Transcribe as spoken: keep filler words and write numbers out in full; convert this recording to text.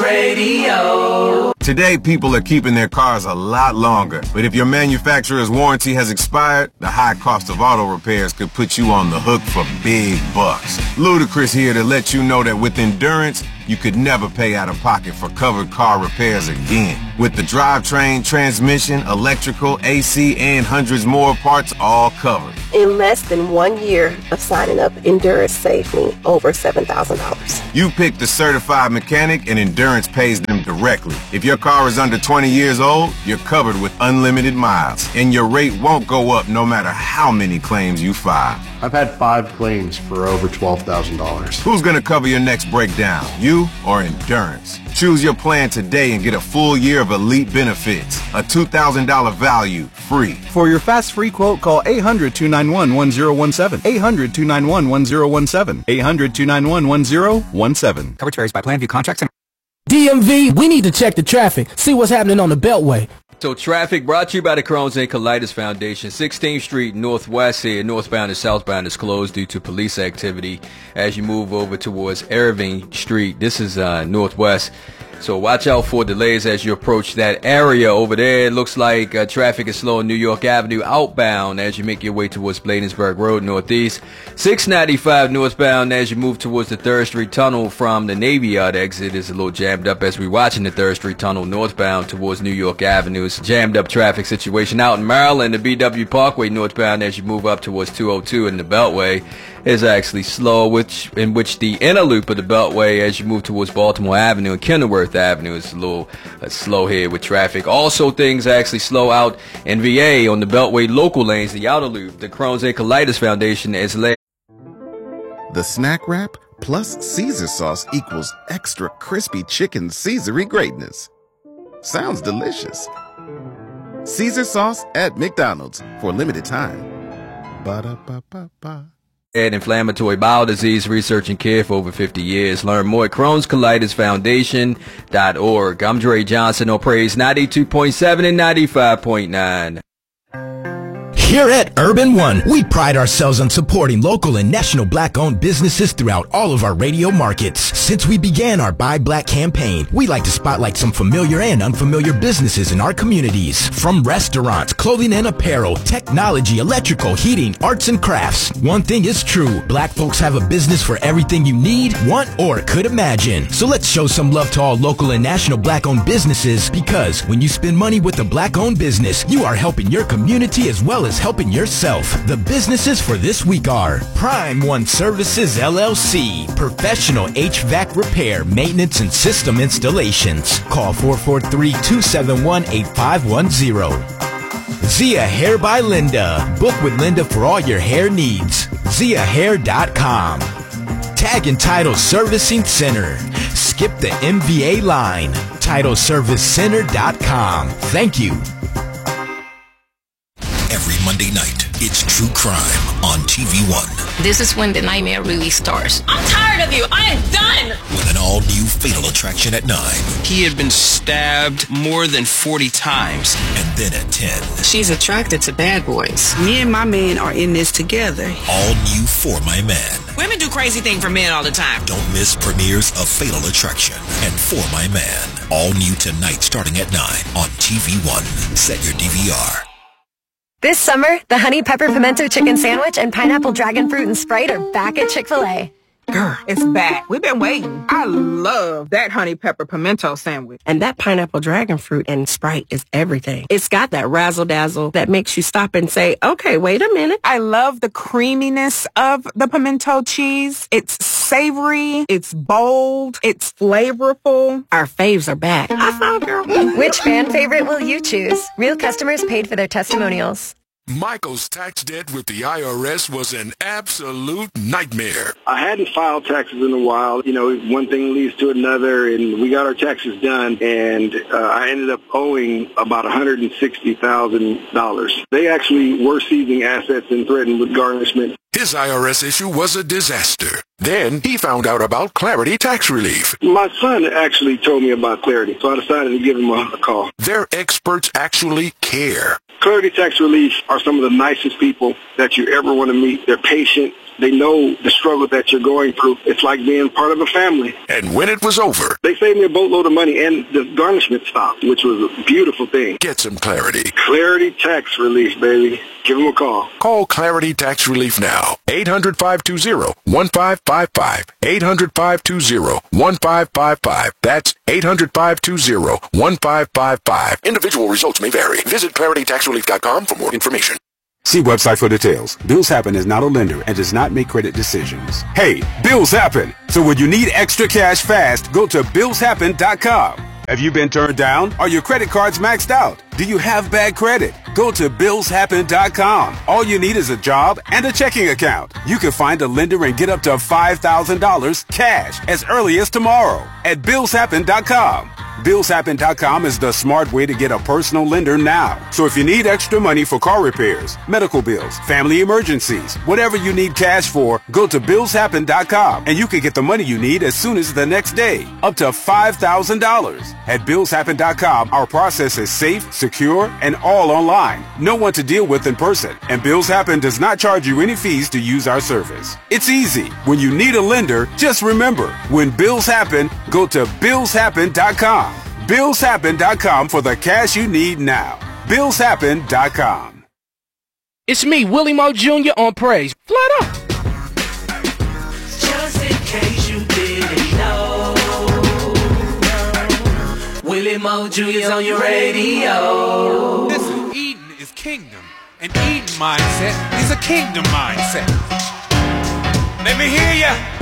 Radio. Today, people are keeping their cars a lot longer. But if your manufacturer's warranty has expired, the high cost of auto repairs could put you on the hook for big bucks. Ludacris here to let you know that with Endurance, you could never pay out of pocket for covered car repairs again. With the drivetrain, transmission, electrical, A C, and hundreds more parts all covered. In less than one year of signing up, Endurance saved me over seven thousand dollars. You pick the certified mechanic and Endurance pays them directly. If your car is under twenty years old, you're covered with unlimited miles. And your rate won't go up no matter how many claims you file. I've had five claims for over twelve thousand dollars. Who's going to cover your next breakdown? You or Endurance? Choose your plan today and get a full year of elite benefits. A two thousand dollars value, free. For your fast free quote, call eight hundred, two nine one, one zero one seven. eight hundred, two nine one, one zero one seven. eight hundred, two nine one, one zero one seven. Coverage varies by plan, view contracts and... D M V, we need to check the traffic, see what's happening on the Beltway. So traffic brought to you by the Crohn's and Colitis Foundation. sixteenth Street Northwest here, northbound and southbound is closed due to police activity. As you move over towards Irving Street, this is uh, northwest. So watch out for delays as you approach that area over there. It looks like uh, traffic is slow on New York Avenue outbound as you make your way towards Bladensburg Road northeast. six ninety-five northbound as you move towards the third Street Tunnel from the Navy Yard exit is a little jammed up as we're watching the third Street Tunnel northbound towards New York Avenue. It's a jammed up traffic situation out in Maryland. The B W Parkway northbound as you move up towards two oh two in the Beltway is actually slow, which in which the inner loop of the Beltway as you move towards Baltimore Avenue and Kenilworth Avenue is a little uh, slow here with traffic. Also, things actually slow out in V A on the Beltway local lanes, the outer loop. The Crohn's and Colitis Foundation is led. The snack wrap plus Caesar sauce equals extra crispy chicken Caesary greatness. Sounds delicious. Caesar sauce at McDonald's for a limited time. Ba-da-ba-ba-ba. And inflammatory bowel disease research and care for over fifty years. Learn more at Crohn's Colitis Foundation dot org. I'm Dre Johnson on Praise ninety-two point seven and ninety-five point nine. Here at Urban One, we pride ourselves on supporting local and national black-owned businesses throughout all of our radio markets. Since we began our Buy Black campaign, we like to spotlight some familiar and unfamiliar businesses in our communities. From restaurants, clothing and apparel, technology, electrical, heating, arts and crafts. One thing is true, black folks have a business for everything you need, want, or could imagine. So let's show some love to all local and national black-owned businesses, because when you spend money with a black-owned business, you are helping your community as well as helping yourself. The businesses for this week are Prime One Services L L C, professional H V A C repair, maintenance, and system installations. Call four four three, two seven one, eight five one zero. Zia Hair by Linda. Book with Linda for all your hair needs. zia hair dot com. Tag and Title Servicing Center. Skip the M V A line. title service center dot com. Thank you. Every Monday night, it's True Crime on T V one. This is when the nightmare really starts. I'm tired of you. I am done. With an all-new Fatal Attraction at nine. He had been stabbed more than forty times. And then at ten. She's attracted to bad boys. Me and my man are in this together. All new For My Man. Women do crazy things for men all the time. Don't miss premieres of Fatal Attraction and For My Man. All new tonight starting at nine on T V one. Set your D V R. This summer, the Honey Pepper Pimento Chicken Sandwich and Pineapple Dragon Fruit and Sprite are back at Chick-fil-A. Girl, it's back. We've been waiting. I love that Honey Pepper Pimento Sandwich. And that Pineapple Dragon Fruit and Sprite is everything. It's got that razzle-dazzle that makes you stop and say, okay, wait a minute. I love the creaminess of the pimento cheese. It's savory. It's bold. It's flavorful. Our faves are back. I found girl. Which fan favorite will you choose? Real customers paid for their testimonials. Michael's tax debt with the I R S was an absolute nightmare. I hadn't filed taxes in a while. You know, one thing leads to another, and we got our taxes done, and uh, I ended up owing about one hundred sixty thousand dollars. They actually were seizing assets and threatened with garnishment. His I R S issue was a disaster. Then he found out about Clarity Tax Relief. My son actually told me about Clarity, so I decided to give him a, a call. Their experts actually care. Clarity Tax Relief are some of the nicest people that you ever want to meet. They're patient. They know the struggle that you're going through. It's like being part of a family. And when it was over, they saved me a boatload of money, and the garnishment stopped, which was a beautiful thing. Get some clarity. Clarity Tax Relief, baby. Give them a call. Call Clarity Tax Relief now. eight hundred, five two zero, one five five five. eight hundred, five two zero, one five five five. That's eight hundred, five two zero, one five five five. Individual results may vary. Visit clarity tax relief dot com for more information. See website for details. Bills Happen is not a lender and does not make credit decisions. Hey, bills happen. So when you need extra cash fast, go to bills happen dot com. Have you been turned down? Are your credit cards maxed out? Do you have bad credit? Go to bills happen dot com. All you need is a job and a checking account. You can find a lender and get up to five thousand dollars cash as early as tomorrow at bills happen dot com. bills happen dot com is the smart way to get a personal lender now. So if you need extra money for car repairs, medical bills, family emergencies, whatever you need cash for, go to bills happen dot com and you can get the money you need as soon as the next day, up to five thousand dollars. At bills happen dot com, our process is safe, secure, and all online. No one to deal with in person. And Bills Happen does not charge you any fees to use our service. It's easy. When you need a lender, just remember, when bills happen, go to bills happen dot com. bills happen dot com for the cash you need now. bills happen dot com. It's me, Willie Mo Junior on Praise. Flood up. Just in case you didn't know, Willie Mo Junior's on your radio. Listen, Eden is kingdom, and Eden mindset is a kingdom mindset. Let me hear ya.